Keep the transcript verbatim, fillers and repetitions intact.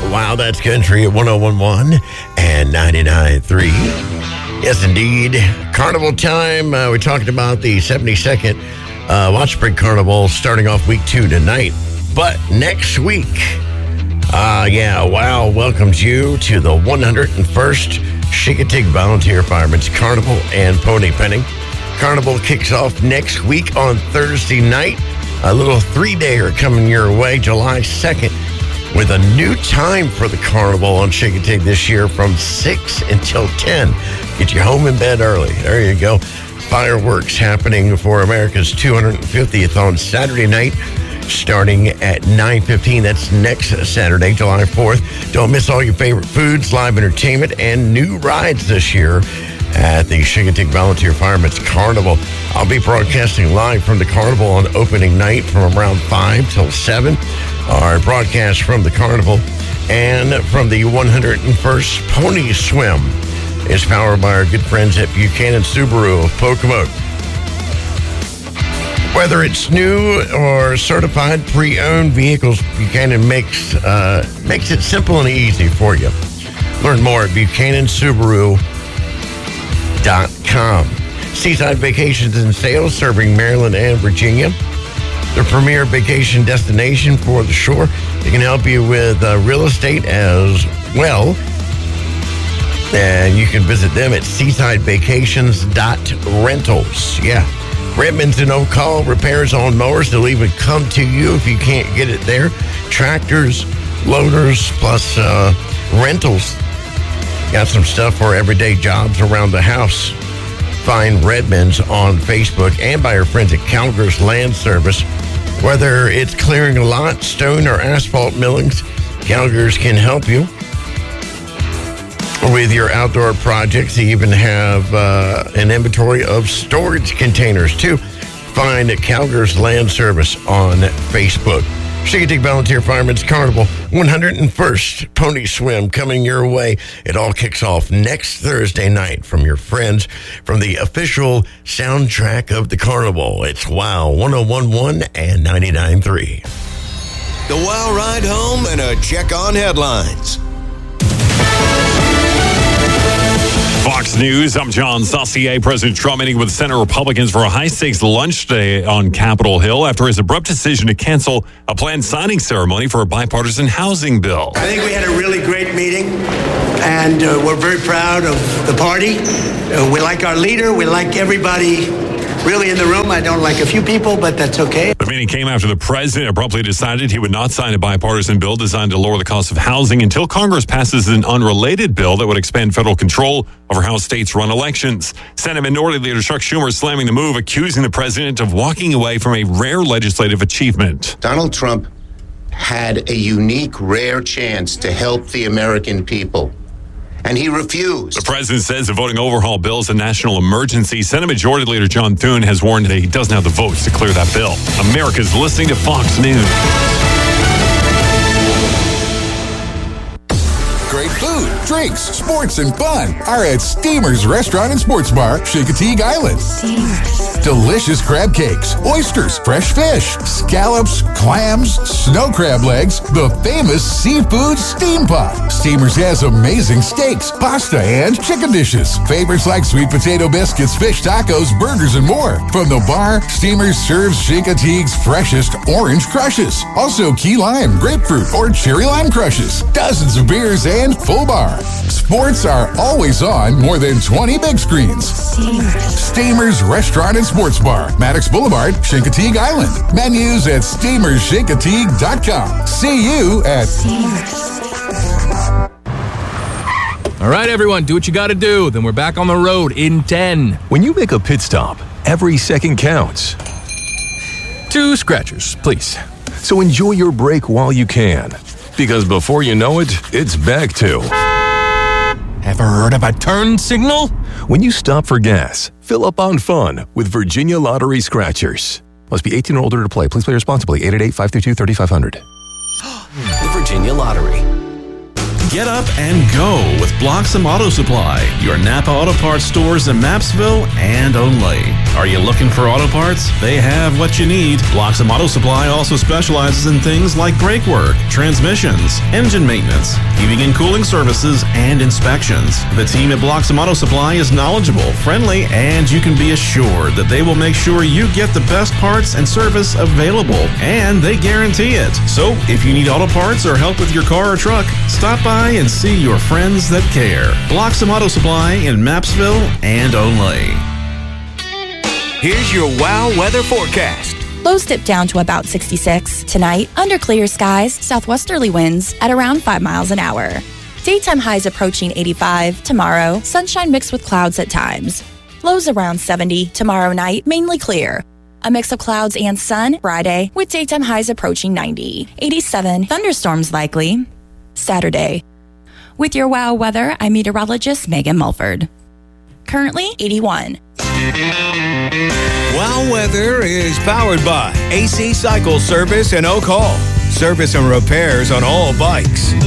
Wow, that's country at one oh one point one and ninety-nine point three. Yes, indeed. Carnival time. Uh, we're talking about the seventy-second uh, Watch Spring Carnival starting off week two tonight. But next week, uh, yeah, WOW welcomes you to the one hundred first Chincoteague Volunteer Firemen's Carnival and Pony Penning. Carnival kicks off next week on Thursday night. A little three-dayer coming your way, July second, with a new time for the Carnival on Chincoteague this year from six until ten. Get you home in bed early. There you go. Fireworks happening for America's two hundred fiftieth on Saturday night, starting at nine fifteen. That's next Saturday, July fourth. Don't miss all your favorite foods, live entertainment, and new rides this year at the Chincoteague Volunteer Firemen's Carnival. I'll be broadcasting live from the Carnival on opening night from around five till seven. Our broadcast from the Carnival and from the one hundred first Pony Swim is powered by our good friends at Buchanan Subaru of Pocomoke. Whether it's new or certified pre-owned vehicles, Buchanan makes uh, makes it simple and easy for you. Learn more at Buchanan Subaru dot com. Seaside Vacations and Sales, serving Maryland and Virginia. The premier vacation destination for the shore. They can help you with uh, real estate as well. And you can visit them at seaside vacations dot rentals. Yeah. Redmond's and Oak Hall, repairs on mowers. They'll even come to you if you can't get it there. Tractors, loaders, plus uh, rentals. Got some stuff for everyday jobs around the house. Find Redmond's on Facebook and by our friends at Calgers Land Service. Whether it's clearing a lot, stone, or asphalt millings, Calgers can help you with your outdoor projects. They even have uh, an inventory of storage containers, too. Find Calgers Land Service on Facebook. Chincoteague Volunteer Firemen's Carnival, one hundred first Pony Swim coming your way. It all kicks off next Thursday night from your friends from the official soundtrack of the Carnival. It's WOW one oh one point one and ninety-nine point three. The WOW Ride Home and a check on headlines. Fox News, I'm John Saucier. President Trump meeting with Senate Republicans for a high-stakes lunch today on Capitol Hill after his abrupt decision to cancel a planned signing ceremony for a bipartisan housing bill. I think we had a really great meeting, and uh, we're very proud of the party. Uh, we like our leader. We like everybody really in the room. I don't like a few people, but that's okay. The meeting came after the president abruptly decided he would not sign a bipartisan bill designed to lower the cost of housing until Congress passes an unrelated bill that would expand federal control over how states run elections. Senate Minority Leader Chuck Schumer slamming the move, accusing the president of walking away from a rare legislative achievement. Donald Trump had a unique, rare chance to help the American people, and he refused. The president says the voting overhaul bill is a national emergency. Senate Majority Leader John Thune has warned that he doesn't have the votes to clear that bill. America's listening to Fox News. Great food, drinks, sports, and fun are at Steamer's Restaurant and Sports Bar, Chincoteague Island. Steamer's. Delicious crab cakes, oysters, fresh fish, scallops, clams, snow crab legs, the famous seafood steam pot. Steamer's has amazing steaks, pasta, and chicken dishes. Favorites like sweet potato biscuits, fish tacos, burgers, and more. From the bar, Steamer's serves Chincoteague's freshest orange crushes. Also key lime, grapefruit, or cherry lime crushes. Dozens of beers and full bar. Sports are always on more than twenty big screens. Steamers. Steamers Restaurant and Sports Bar, Maddox Boulevard, Chincoteague Island. Menus at steamers chincoteague dot com. See you at Steamers. All right, everyone, do what you got to do. Then we're back on the road in ten. When you make a pit stop, every second counts. Two scratchers, please. So enjoy your break while you can. Because before you know it, it's back to... Ever heard of a turn signal? When you stop for gas, fill up on fun with Virginia Lottery Scratchers. Must be eighteen or older to play. Please play responsibly. eight eight eight, five three two, three five zero zero. The Virginia Lottery. Get up and go with Bloxham Auto Supply, your Napa Auto Parts stores in Mapsville and Olay. Are you looking for auto parts? They have what you need. Bloxham Auto Supply also specializes in things like brake work, transmissions, engine maintenance, heating and cooling services, and inspections. The team at Bloxham Auto Supply is knowledgeable, friendly, and you can be assured that they will make sure you get the best parts and service available, and they guarantee it. So, if you need auto parts or help with your car or truck, stop by and see your friends that care. Bloxham Auto Supply in Mapsville and only. Here's your WOW weather forecast. Lows dip down to about sixty-six. Tonight, under clear skies, southwesterly winds at around five miles an hour. Daytime highs approaching eighty-five. Tomorrow, sunshine mixed with clouds at times. Lows around seventy. Tomorrow night, mainly clear. A mix of clouds and sun Friday with daytime highs approaching ninety. eighty-seven. Thunderstorms likely. Saturday. With your WOW weather, I'm meteorologist Megan Mulford. Currently eighty-one. WOW weather is powered by A C Cycle Service and Oak Hall. Service and repairs on all bikes.